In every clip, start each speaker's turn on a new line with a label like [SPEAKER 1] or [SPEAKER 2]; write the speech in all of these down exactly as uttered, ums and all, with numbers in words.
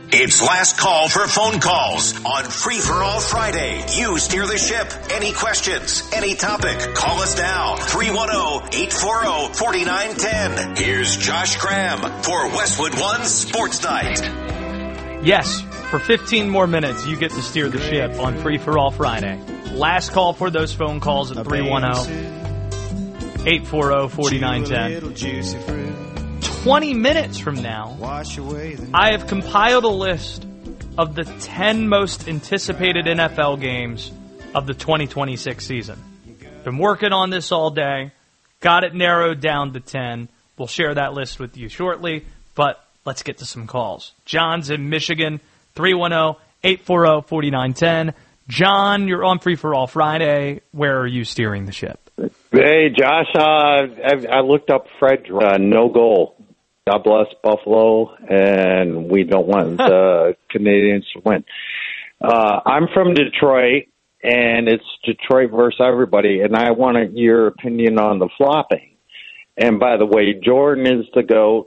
[SPEAKER 1] It's last call for phone calls on Free for All Friday. You steer the ship. Any questions, any topic, call us now. three one zero, eight four zero, four nine one zero. Here's Josh Graham for Westwood One Sports Night.
[SPEAKER 2] Yes, for fifteen more minutes, you get to steer the ship on Free for All Friday. Last call for those phone calls at three one zero, eight four zero, four nine one zero. twenty minutes from now, I have compiled a list of the ten most anticipated N F L games of the twenty twenty-six season. Been working on this all day, got it narrowed down to ten. We'll share that list with you shortly, but let's get to some calls. John's in Michigan, three one zero, eight four zero, four nine one zero. John, you're on Free for All Friday. Where are you steering the ship?
[SPEAKER 3] Hey, Josh, uh, I, I looked up Fred, uh, no goal. God bless Buffalo, and we don't want the Canadians to win. Uh, I'm from Detroit, and it's Detroit versus everybody, and I wanted your opinion on the flopping. And by the way, Jordan is the GOAT.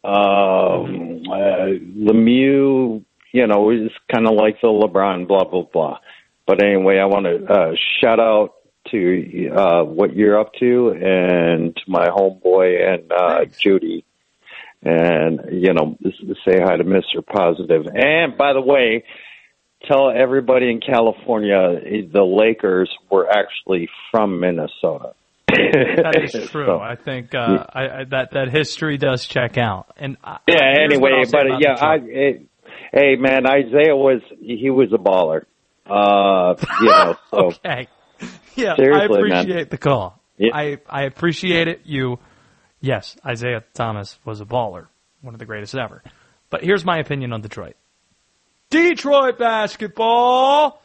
[SPEAKER 3] Um, uh, Lemieux, you know, is kind of like the LeBron, blah, blah, blah. But anyway, I want to uh, shout out to uh, what you're up to and to my homeboy and uh, Judy. And, you know, say hi to Mister Positive. And, by the way, tell everybody in California the Lakers were actually from Minnesota.
[SPEAKER 2] That is true. So, I think uh, I, I, that that history does check out. And I,
[SPEAKER 3] yeah. Anyway, but yeah, I, it, hey man, Isaiah was he was a baller. Uh, you know. So,
[SPEAKER 2] okay. Yeah,
[SPEAKER 3] seriously,
[SPEAKER 2] I appreciate
[SPEAKER 3] man.
[SPEAKER 2] the call.
[SPEAKER 3] Yeah.
[SPEAKER 2] I I appreciate it. You, yes, Isaiah Thomas was a baller, one of the greatest ever. But here's my opinion on Detroit. Detroit basketball.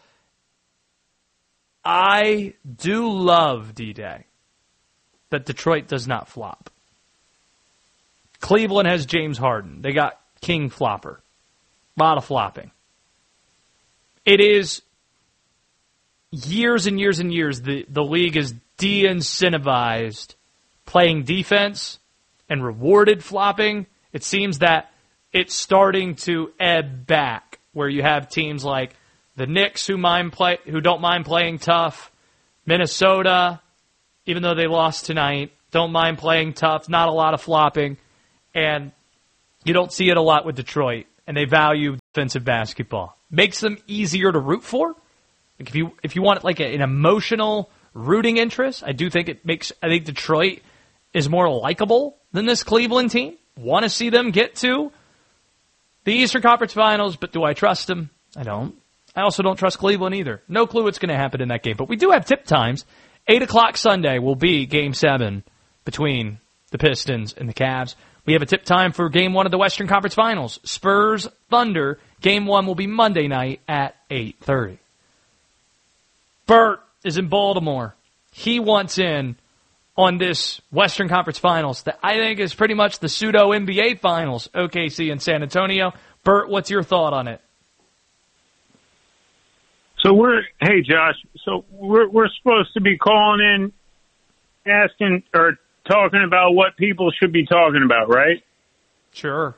[SPEAKER 2] I do love D-Day. That Detroit does not flop. Cleveland has James Harden. They got King Flopper. A lot of flopping. It is years and years and years the, the league is de-incentivized playing defense and rewarded flopping. It seems that it's starting to ebb back where you have teams like the Knicks who mind play who don't mind playing tough, Minnesota, even though they lost tonight, don't mind playing tough, not a lot of flopping, and you don't see it a lot with Detroit, and they value defensive basketball. Makes them easier to root for. Like if you if you want like a, an emotional rooting interest, I do think it makes, I think Detroit is more likable than this Cleveland team. Want to see them get to the Eastern Conference Finals, but do I trust them? I don't. I also don't trust Cleveland either. No clue what's going to happen in that game, but we do have tip times. eight o'clock Sunday will be Game seven between the Pistons and the Cavs. We have a tip time for Game one of the Western Conference Finals. Spurs, Thunder. Game one will be Monday night at eight thirty. Bert is in Baltimore. He wants in on this Western Conference Finals that I think is pretty much the pseudo-N B A Finals, O K C and San Antonio. Bert, what's your thought on it?
[SPEAKER 4] So we're, hey Josh, so we're we're supposed to be calling in, asking or talking about what people should be talking about, right?
[SPEAKER 2] Sure.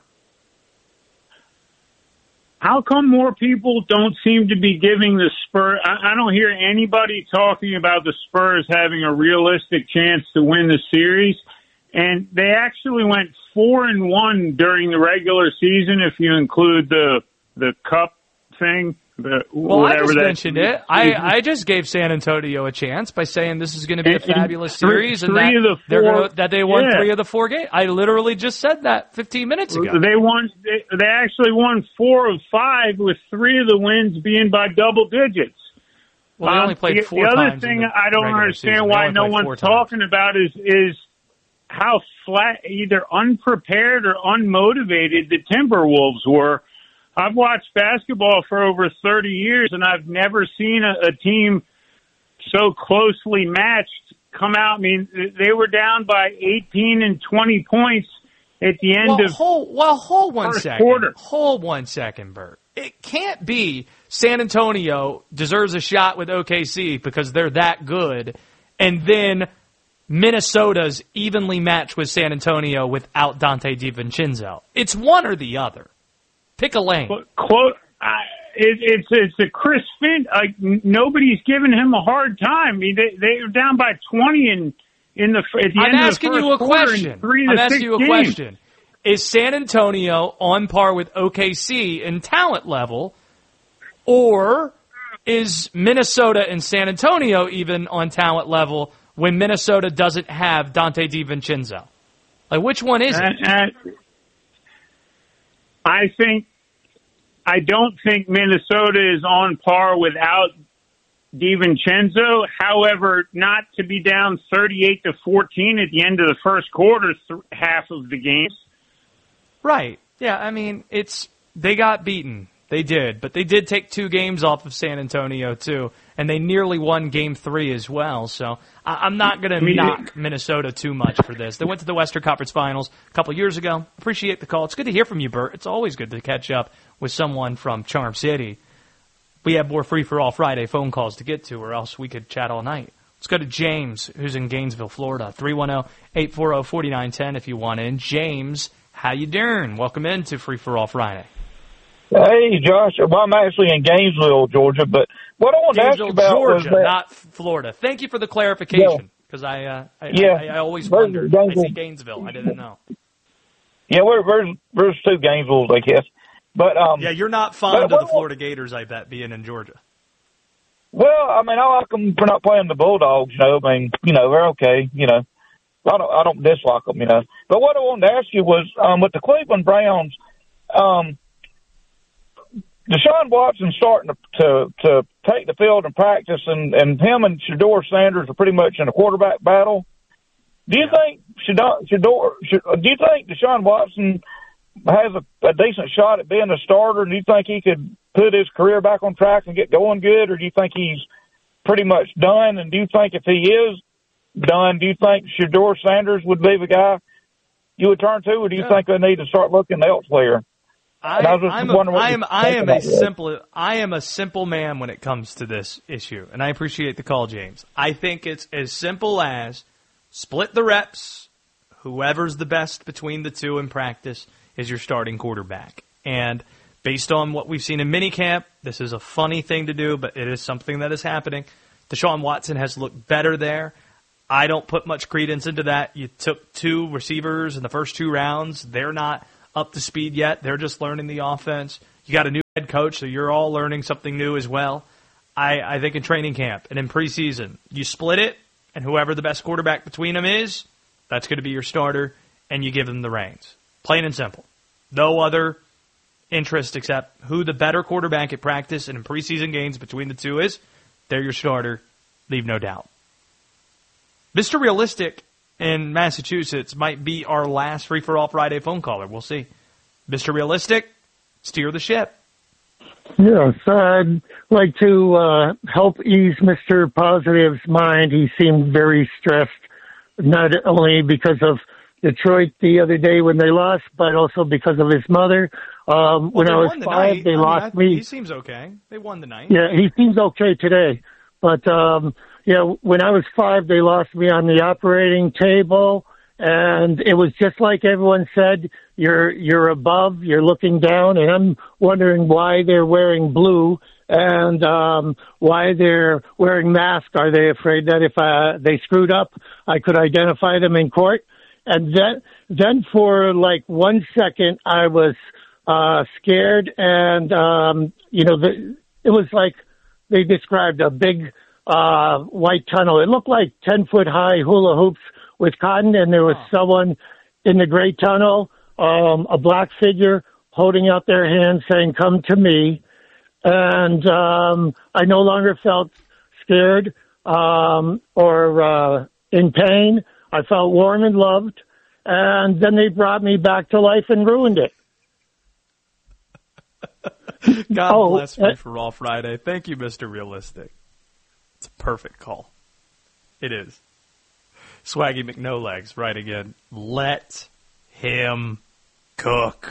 [SPEAKER 4] How come more people don't seem to be giving the Spurs? I, I don't hear anybody talking about the Spurs having a realistic chance to win the series, and they actually went four and one during the regular season if you include the the cup thing. The,
[SPEAKER 2] well, I just
[SPEAKER 4] that,
[SPEAKER 2] mentioned it. I, I just gave San Antonio a chance by saying this is going to be a fabulous series and that,
[SPEAKER 4] the
[SPEAKER 2] they're
[SPEAKER 4] four,
[SPEAKER 2] gonna, that they won
[SPEAKER 4] yeah.
[SPEAKER 2] three of the four games. I literally just said that fifteen minutes ago.
[SPEAKER 4] They won. They, they actually won four of five, with three of the wins being by double digits.
[SPEAKER 2] Well, they only played
[SPEAKER 4] um,
[SPEAKER 2] four
[SPEAKER 4] the, the other
[SPEAKER 2] times
[SPEAKER 4] thing
[SPEAKER 2] in the
[SPEAKER 4] I don't understand why no one's talking about is is how flat, either unprepared or unmotivated the Timberwolves were. I've watched basketball for over thirty years, and I've never seen a, a team so closely matched come out. I mean, they were down by eighteen and twenty points at the end
[SPEAKER 2] well,
[SPEAKER 4] of
[SPEAKER 2] hold, well, hold one
[SPEAKER 4] first
[SPEAKER 2] second.
[SPEAKER 4] quarter.
[SPEAKER 2] Hold one second, Bert. It can't be San Antonio deserves a shot with O K C because they're that good, and then Minnesota's evenly matched with San Antonio without Dante DiVincenzo. It's one or the other. Pick a lane.
[SPEAKER 4] Quote. I, it, it's it's a Chris Finn. Like nobody's giving him a hard time. I mean, they they're down by twenty in in the at the
[SPEAKER 2] I'm
[SPEAKER 4] end
[SPEAKER 2] asking
[SPEAKER 4] of the first
[SPEAKER 2] you a
[SPEAKER 4] quarter
[SPEAKER 2] question.
[SPEAKER 4] Three
[SPEAKER 2] I'm
[SPEAKER 4] to
[SPEAKER 2] asking
[SPEAKER 4] six
[SPEAKER 2] you a
[SPEAKER 4] games.
[SPEAKER 2] question. Is San Antonio on par with O K C in talent level, or is Minnesota and San Antonio even on talent level when Minnesota doesn't have Dante DiVincenzo? Like, which one is it?
[SPEAKER 4] Uh, uh, I think. I don't think Minnesota is on par without DiVincenzo. However, not to be down thirty-eight to fourteen at the end of the first quarter, th- half of the games.
[SPEAKER 2] Right. Yeah, I mean, it's they got beaten. They did. But they did take two games off of San Antonio, too. And they nearly won game three as well. So I- I'm not going to I mean, knock Minnesota too much for this. They went to the Western Conference Finals a couple years ago. Appreciate the call. It's good to hear from you, Bert. It's always good to catch up with someone from Charm City. We have more Free-for-All Friday phone calls to get to, or else we could chat all night. Let's go to James, who's in Gainesville, Florida. three one zero, eight four zero, four nine one zero if you want in. James, how you doing? Welcome into Free-for-All Friday.
[SPEAKER 5] Hey, Josh. Well, I'm actually in Gainesville, Georgia, but what I wanted to ask you about
[SPEAKER 2] Georgia,
[SPEAKER 5] was that,
[SPEAKER 2] not Florida. Thank you for the clarification, because yeah. I, uh, I,
[SPEAKER 5] yeah.
[SPEAKER 2] I, I always wondered. I see Gainesville. I didn't know.
[SPEAKER 5] Yeah, we're, we're, there's two Gainesvilles, I guess. But um,
[SPEAKER 2] yeah, you're not fond
[SPEAKER 5] but,
[SPEAKER 2] of the Florida Gators, I bet, being in Georgia.
[SPEAKER 5] Well, I mean, I like them for not playing the Bulldogs. You know, I mean, you know, they're okay. You know, I don't, I don't dislike them. You know, but what I wanted to ask you was, um, with the Cleveland Browns, um, Deshaun Watson starting to, to to take the field and practice, and and him and Shedeur Sanders are pretty much in a quarterback battle. Do you yeah. think Shedeur, Shedeur, Shedeur, do you think Deshaun Watson has a, a decent shot at being a starter? Do you think he could put his career back on track and get going good, or do you think he's pretty much done? And do you think if he is done, do you think Shedeur Sanders would be the guy you would turn to, or do you yeah. think they need to start looking elsewhere?
[SPEAKER 2] I, I, I'm a, I am I am a simple I am a simple man when it comes to this issue, and I appreciate the call, James. I think it's as simple as split the reps. Whoever's the best between the two in practice is your starting quarterback. And based on what we've seen in minicamp, this is a funny thing to do, but it is something that is happening. Deshaun Watson has looked better there. I don't put much credence into that. You took two receivers in the first two rounds. They're not up to speed yet. They're just learning the offense. You got a new head coach, so you're all learning something new as well. I, I think in training camp and in preseason, you split it, and whoever the best quarterback between them is, that's going to be your starter, and you give them the reins. Plain and simple. No other interest except who the better quarterback at practice and in preseason games between the two is. They're your starter. Leave no doubt. Mister Realistic in Massachusetts might be our last Free-for-All Friday phone caller. We'll see. Mister Realistic, steer the ship.
[SPEAKER 6] Yes, I'd like to uh, help ease Mister Positive's mind. He seemed very stressed, not only because of Detroit the other day when they lost, but also because of his mother. Um,
[SPEAKER 2] well,
[SPEAKER 6] when I was
[SPEAKER 2] the
[SPEAKER 6] five,
[SPEAKER 2] night.
[SPEAKER 6] they
[SPEAKER 2] I
[SPEAKER 6] lost
[SPEAKER 2] mean, I,
[SPEAKER 6] me.
[SPEAKER 2] He seems okay. They won the night.
[SPEAKER 6] Yeah, he seems okay today. But, um, yeah, when I was five, they lost me on the operating table, and it was just like everyone said, you're, you're above, you're looking down, and I'm wondering why they're wearing blue and, um, why they're wearing masks. Are they afraid that if, uh, they screwed up, I could identify them in court? And then, then for like one second, I was, uh, scared, and, um, you know, the, it was like, they described a big uh white tunnel. It looked like ten-foot-high hula hoops with cotton, and there was oh. someone in the gray tunnel, um, a black figure, holding out their hand saying, "Come to me." And um I no longer felt scared um or uh in pain. I felt warm and loved. And then they brought me back to life and ruined it.
[SPEAKER 2] God oh, bless me for All Friday. Thank you, Mister Realistic. It's a perfect call. It is. Swaggy McNolegs right again. Let him cook.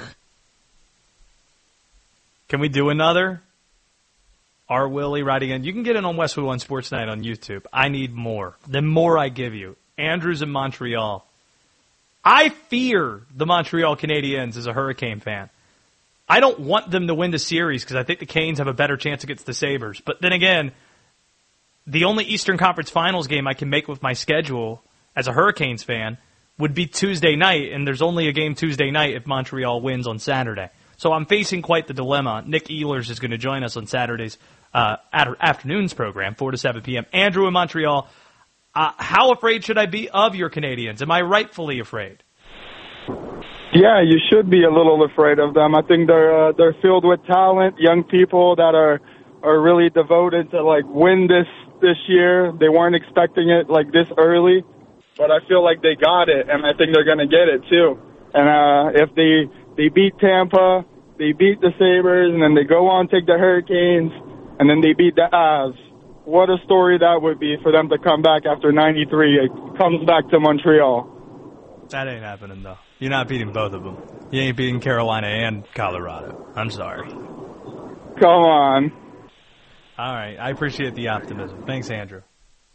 [SPEAKER 2] Can we do another? R. Willie right again. You can get in on Westwood One Sports Night on YouTube. I need more. The more I give you. Andrew's in Montreal. I fear the Montreal Canadiens as a Hurricane fan. I don't want them to win the series because I think the Canes have a better chance against the Sabres. But then again, the only Eastern Conference Finals game I can make with my schedule as a Hurricanes fan would be Tuesday night, and there's only a game Tuesday night if Montreal wins on Saturday. So I'm facing quite the dilemma. Nick Ehlers is going to join us on Saturday's uh, afternoon's program, four to seven p.m. Andrew in Montreal, uh, how afraid should I be of your Canadians? Am I rightfully afraid?
[SPEAKER 7] Yeah, you should be a little afraid of them. I think they're uh, they're filled with talent, young people that are are really devoted to like win this this year. They weren't expecting it like this early, but I feel like they got it, and I think they're going to get it too. And uh, if they they beat Tampa, they beat the Sabres, and then they go on take the Hurricanes, and then they beat the Avs. What a story that would be for them to come back after ninety-three. It comes back to Montreal.
[SPEAKER 2] That ain't happening, though. You're not beating both of them. You ain't beating Carolina and Colorado. I'm sorry.
[SPEAKER 7] Come on.
[SPEAKER 2] All right. I appreciate the optimism. Thanks, Andrew.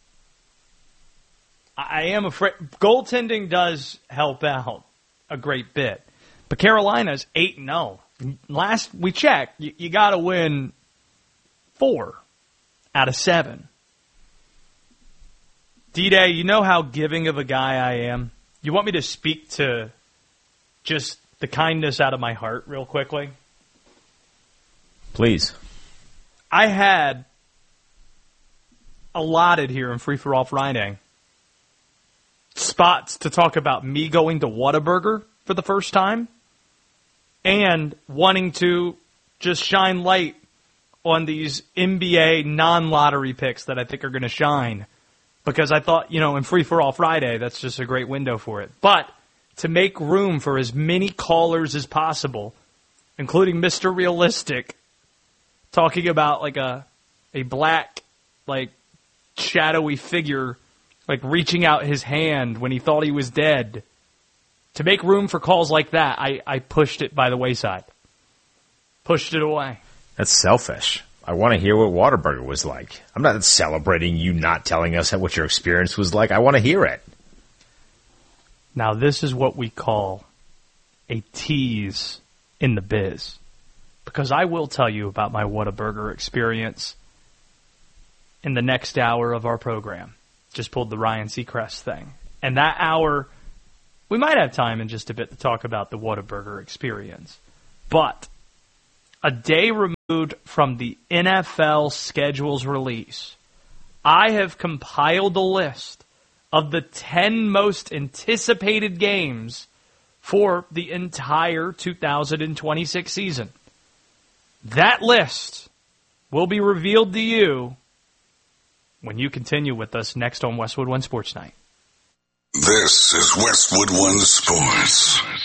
[SPEAKER 2] I am afraid. Goaltending does help out a great bit. But Carolina's eight and oh. Last we checked, you, you got to win four out of seven. D-Day, you know how giving of a guy I am? You want me to speak to just the kindness out of my heart real quickly?
[SPEAKER 8] Please.
[SPEAKER 2] I had allotted here in Free for All Friday spots to talk about me going to Whataburger for the first time and wanting to just shine light on these N B A non-lottery picks that I think are going to shine. Because I thought, you know, in Free for All Friday, that's just a great window for it. But to make room for as many callers as possible, including Mister Realistic, talking about like a a black, like, shadowy figure, like reaching out his hand when he thought he was dead. To make room for calls like that, I, I pushed it by the wayside. Pushed it away.
[SPEAKER 8] That's selfish. I want to hear what Whataburger was like. I'm not celebrating you not telling us what your experience was like. I want to hear it.
[SPEAKER 2] Now, this is what we call a tease in the biz. Because I will tell you about my Whataburger experience in the next hour of our program. Just pulled the Ryan Seacrest thing. And that hour, we might have time in just a bit to talk about the Whataburger experience. But a day removed from the N F L schedule's release, I have compiled a list of the ten most anticipated games for the entire two thousand twenty-six season. That list will be revealed to you when you continue with us next on Westwood One Sports Night.
[SPEAKER 9] This is Westwood One Sports.